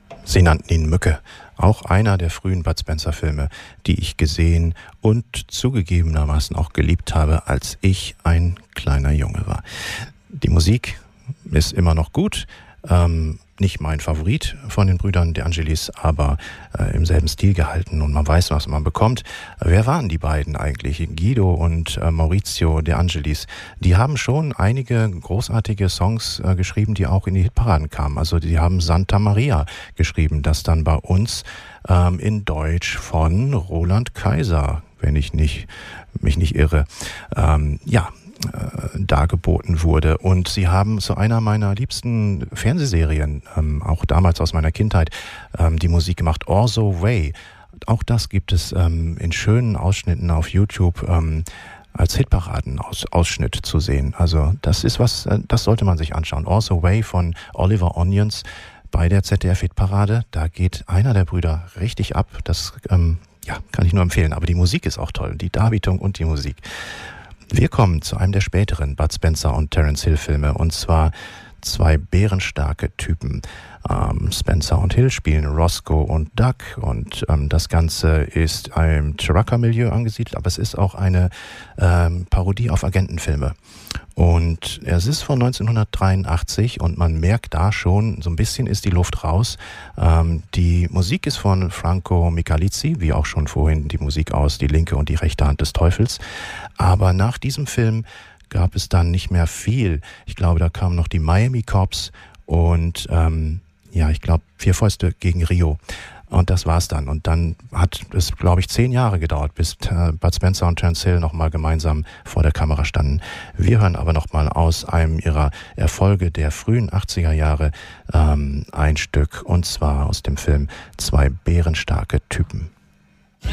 Sie nannten ihn Mücke. Auch einer der frühen Bud Spencer-Filme, die ich gesehen und zugegebenermaßen auch geliebt habe, als ich ein kleiner Junge war. Die Musik ist immer noch gut. Nicht mein Favorit von den Brüdern De Angelis, aber im selben Stil gehalten und man weiß, was man bekommt. Wer waren die beiden eigentlich? Guido und Maurizio De Angelis. Die haben schon einige großartige Songs geschrieben, die auch in die Hitparaden kamen. Also die haben Santa Maria geschrieben, das dann bei uns in Deutsch von Roland Kaiser, wenn ich mich nicht irre, dargeboten wurde. Und sie haben zu einer meiner liebsten Fernsehserien, auch damals aus meiner Kindheit, die Musik gemacht, Orso Way. Auch das gibt es in schönen Ausschnitten auf YouTube als Hitparaden-Ausschnitt zu sehen. Also das ist was, das sollte man sich anschauen. Orso Way von Oliver Onions bei der ZDF-Hitparade. Da geht einer der Brüder richtig ab. Das kann ich nur empfehlen. Aber die Musik ist auch toll. Die Darbietung und die Musik. Wir kommen zu einem der späteren Bud Spencer und Terence Hill Filme, und zwar zwei bärenstarke Typen. Spencer und Hill spielen Roscoe und Duck, und das Ganze ist im Trucker-Milieu angesiedelt, aber es ist auch eine Parodie auf Agentenfilme. Und es ist von 1983 und man merkt da schon, so ein bisschen ist die Luft raus. Die Musik ist von Franco Michalizzi, wie auch schon vorhin die Musik aus Die linke und die rechte Hand des Teufels. Aber nach diesem Film gab es dann nicht mehr viel. Ich glaube, da kamen noch die Miami Cops und ich glaube, Vier Fäuste gegen Rio. Und das war's dann. Und dann hat es, glaube ich, 10 Jahre gedauert, bis Bud Spencer und Terence Hill nochmal gemeinsam vor der Kamera standen. Wir hören aber nochmal aus einem ihrer Erfolge der frühen 80er Jahre ein Stück, und zwar aus dem Film Zwei bärenstarke Typen.